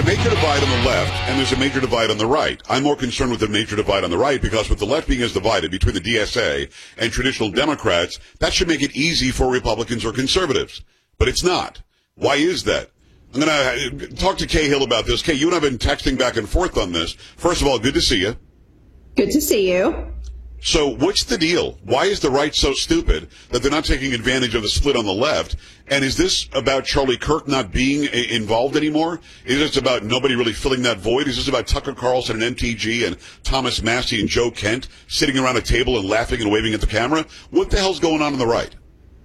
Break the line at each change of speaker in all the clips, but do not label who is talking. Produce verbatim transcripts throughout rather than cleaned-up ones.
a major divide on the left and there's a major divide on the right. I'm more concerned with the major divide on the right because with the left being as divided between the D S A and traditional Democrats, that should make it easy for Republicans or conservatives. But it's not. Why is that? I'm going to talk to Kay Hill about this. Kay, you and I have been texting back and forth on this. First of all, good to see you.
Good to see you.
So what's the deal? Why is the right so stupid that they're not taking advantage of the split on the left? And is this about Charlie Kirk not being a- involved anymore? Is this about nobody really filling that void? Is this about Tucker Carlson and M T G and Thomas Massey and Joe Kent sitting around a table and laughing and waving at the camera? What the hell's going on on the right?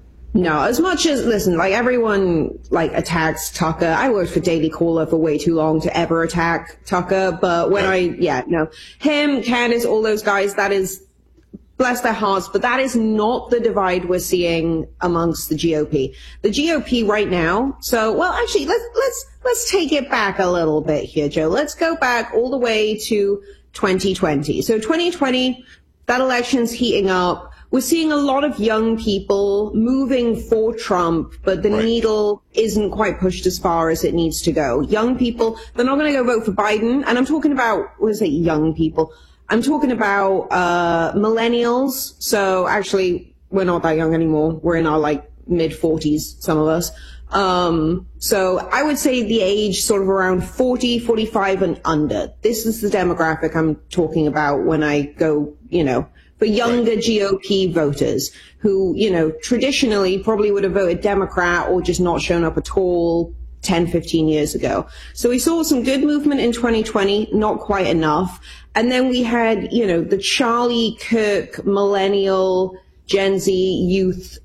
No, as much as, listen, like everyone like attacks Tucker. I worked for Daily Caller for way too long to ever attack Tucker. But when
Right.
I, yeah, no, him, Candace, all those guys, that is, bless their hearts, but that is not the divide we're seeing amongst the G O P. The G O P right now, so, well, actually, let's, let's, let's take it back a little bit here, Joe. Let's go back all the way to twenty twenty. So twenty twenty, that election's heating up. We're seeing a lot of young people moving for Trump, but the
Right.
needle isn't quite pushed as far as it needs to go. Young people, they're not going to go vote for Biden. And I'm talking about, what is it, young people? I'm talking about uh millennials. So actually, we're not that young anymore. We're in our like mid forties, some of us. Um, so I would say the age sort of around forty, forty-five and under. This is the demographic I'm talking about when I go, you know, for younger
Right.
G O P voters who, you know, traditionally probably would have voted Democrat or just not shown up at all ten, fifteen years ago. So we saw some good movement in twenty twenty, not quite enough. And then we had, you know, the Charlie Kirk millennial Gen Z youth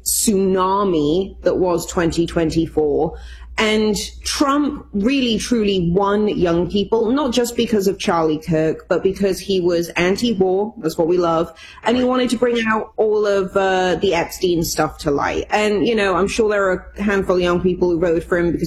tsunami that was twenty twenty-four. And Trump really, truly won young people, not just because of Charlie Kirk, but because he was anti-war. That's what we love. And he wanted to bring out all of uh, the Epstein stuff to light. And, you know, I'm sure there are a handful of young people who voted for him because